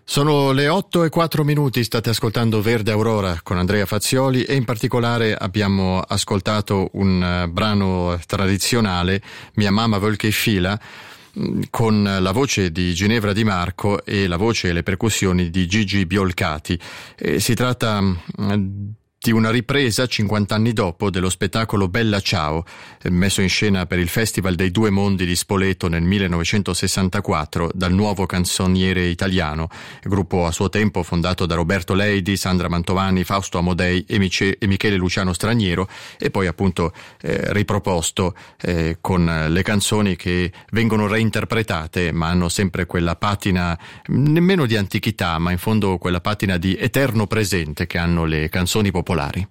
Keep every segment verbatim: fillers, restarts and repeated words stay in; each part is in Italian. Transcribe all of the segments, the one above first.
Sono le otto e quattro minuti, state ascoltando Verde Aurora con Andrea Fazioli e in particolare abbiamo ascoltato un uh, brano tradizionale, Mia mamma vuol che fila, con la voce di Ginevra Di Marco e la voce e le percussioni di Gigi Biolcati. E si tratta uh, di una ripresa cinquanta anni dopo dello spettacolo Bella Ciao, messo in scena per il Festival dei Due Mondi di Spoleto nel millenovecentosessantaquattro dal Nuovo Canzoniere Italiano, gruppo a suo tempo fondato da Roberto Leidi, Sandra Mantovani, Fausto Amodei e, Mice- e Michele Luciano Straniero, e poi appunto eh, riproposto eh, con le canzoni che vengono reinterpretate ma hanno sempre quella patina nemmeno di antichità, ma in fondo quella patina di eterno presente che hanno le canzoni popolari.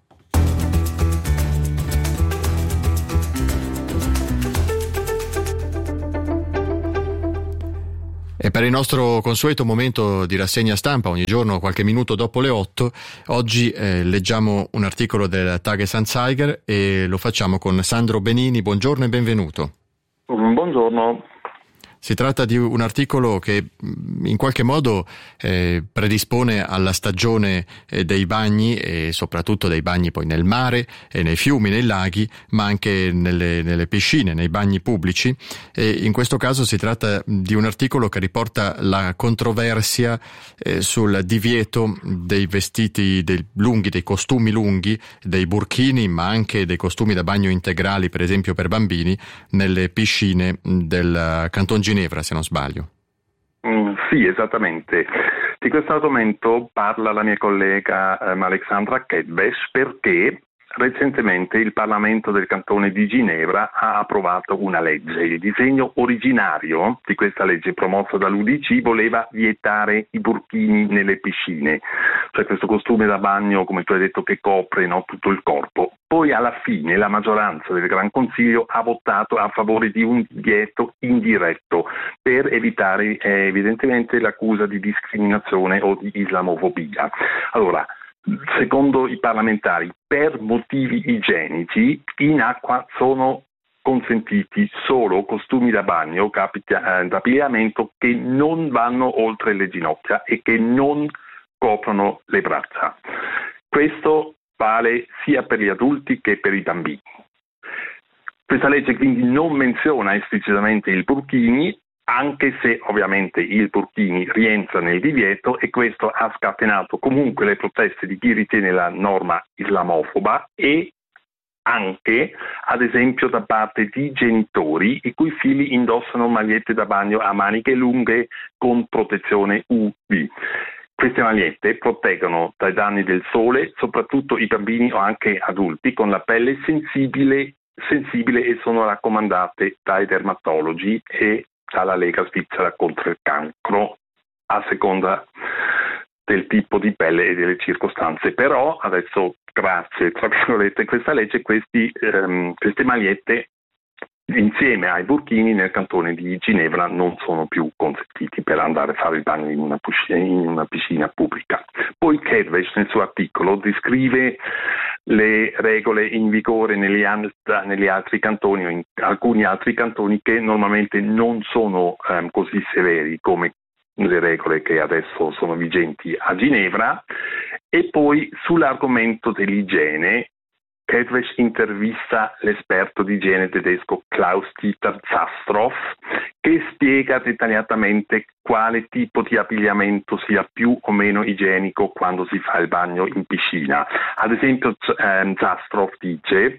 E per il nostro consueto momento di rassegna stampa, ogni giorno qualche minuto dopo le otto, oggi eh, leggiamo un articolo del Tages-Anzeiger e lo facciamo con Sandro Benini. Buongiorno e benvenuto. Buongiorno. Si tratta di un articolo che in qualche modo eh, predispone alla stagione eh, dei bagni e soprattutto dei bagni poi nel mare, e nei fiumi, nei laghi, ma anche nelle, nelle piscine, nei bagni pubblici. E in questo caso si tratta di un articolo che riporta la controversia eh, sul divieto dei vestiti dei lunghi, dei costumi lunghi, dei burkini, ma anche dei costumi da bagno integrali, per esempio per bambini, nelle piscine del Canton Ginevra, se non sbaglio. Mm, sì, esattamente. Di questo argomento parla la mia collega um, Alexandra Kedves, perché recentemente il Parlamento del Cantone di Ginevra ha approvato una legge. Il disegno originario di questa legge promossa dall'U D C voleva vietare i burkini nelle piscine, cioè questo costume da bagno, come tu hai detto, che copre, no, tutto il corpo. Poi alla fine la maggioranza del Gran Consiglio ha votato a favore di un divieto indiretto per evitare eh, evidentemente l'accusa di discriminazione o di islamofobia. Allora, secondo i parlamentari, per motivi igienici in acqua sono consentiti solo costumi da bagno, capi eh, d'abbigliamento che non vanno oltre le ginocchia e che non coprono le braccia. Questo vale sia per gli adulti che per i bambini. Questa legge quindi non menziona esplicitamente il burkini, anche se ovviamente il burkini rientra nel divieto, e questo ha scatenato comunque le proteste di chi ritiene la norma islamofoba e anche, ad esempio, da parte di genitori i cui figli indossano magliette da bagno a maniche lunghe con protezione U V. Queste magliette proteggono dai danni del sole soprattutto i bambini o anche adulti con la pelle sensibile, sensibile e sono raccomandate dai dermatologi e dalla Lega Svizzera contro il cancro, a seconda del tipo di pelle e delle circostanze. Però adesso, grazie tra virgolette questa legge, questi, ehm, queste magliette insieme ai burkini nel cantone di Ginevra non sono più consentiti per andare a fare il bagno in una piscina, in una piscina pubblica. Poi Kedves nel suo articolo descrive le regole in vigore negli, alt- negli altri cantoni o in alcuni altri cantoni che normalmente non sono ehm, così severi come le regole che adesso sono vigenti a Ginevra. E poi sull'argomento dell'igiene Kedves intervista l'esperto di igiene tedesco Klaus-Dieter Zastroff, che spiega dettagliatamente quale tipo di abbigliamento sia più o meno igienico quando si fa il bagno in piscina. Ad esempio, ehm, Zastroff dice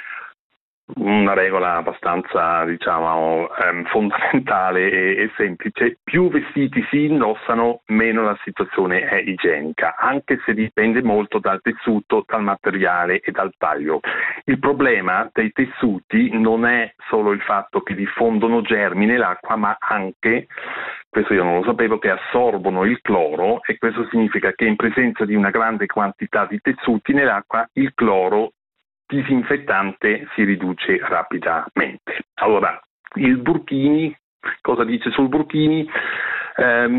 una regola abbastanza, diciamo, ehm, fondamentale e, e semplice: più vestiti si indossano, meno la situazione è igienica, anche se dipende molto dal tessuto, dal materiale e dal taglio. Il problema dei tessuti non è solo il fatto che diffondono germi nell'acqua, ma anche, questo io non lo sapevo, che assorbono il cloro, e questo significa che in presenza di una grande quantità di tessuti nell'acqua il cloro disinfettante si riduce rapidamente. Allora, il burkini, cosa dice sul burkini? Um,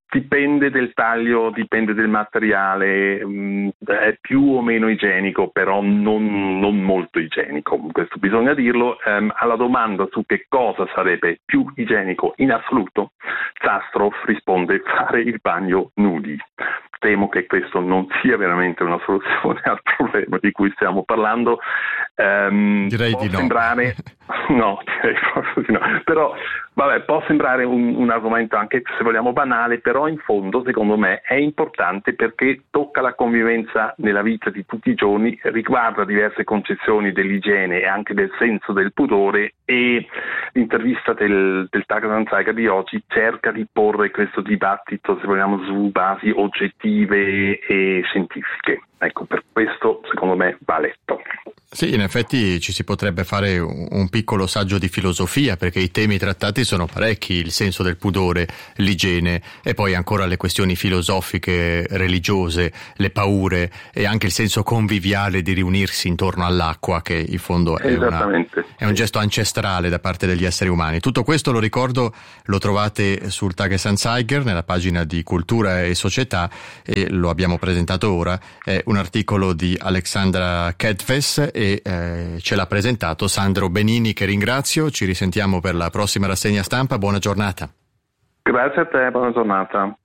Dipende del taglio, dipende del materiale, mh, è più o meno igienico, però non, non molto igienico, questo bisogna dirlo. Um, alla domanda su che cosa sarebbe più igienico in assoluto, Zastrow risponde fare il bagno nudi. Temo che questo non sia veramente una soluzione al problema di cui stiamo parlando. Um, direi può di no. sembrare, no, direi proprio di no. Però, vabbè, può sembrare un, un argomento anche, se vogliamo, banale, però in fondo, secondo me, è importante perché tocca la convivenza nella vita di tutti i giorni, riguarda diverse concezioni dell'igiene e anche del senso del pudore, e l'intervista del, del Tagesanzeiger di oggi cerca di porre questo dibattito, se vogliamo, su basi oggettive e scientifiche. Ecco, per questo secondo me va letto. Sì, in effetti ci si potrebbe fare un piccolo saggio di filosofia, perché i temi trattati sono parecchi: il senso del pudore, l'igiene, e poi ancora le questioni filosofiche, religiose, le paure e anche il senso conviviale di riunirsi intorno all'acqua, che in fondo è, una, è un gesto ancestrale da parte degli esseri umani. Tutto questo, lo ricordo, lo trovate sul Tagesanzeiger, nella pagina di Cultura e Società, e lo abbiamo presentato ora. È un articolo di Alexandra Kedves e eh, ce l'ha presentato Sandro Benini, che ringrazio. Ci risentiamo per la prossima rassegna stampa. Buona giornata. Grazie a te, buona giornata.